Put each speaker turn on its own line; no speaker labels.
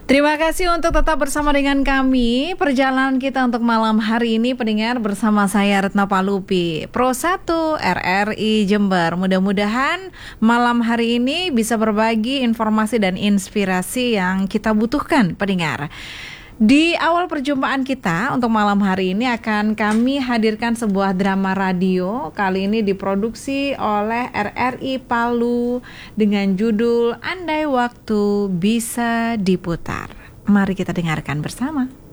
Terima kasih untuk tetap bersama dengan kami. Perjalanan kita untuk malam hari ini pendengar bersama saya Retna Palupi, Pro 1 RRI Jember. Mudah-mudahan malam hari ini bisa berbagi informasi dan inspirasi yang kita butuhkan pendengar. Di awal perjumpaan kita untuk malam hari ini akan kami hadirkan sebuah drama radio. Kali ini diproduksi oleh RRI Palu dengan judul Andai Waktu Bisa Diputar. Mari kita dengarkan bersama.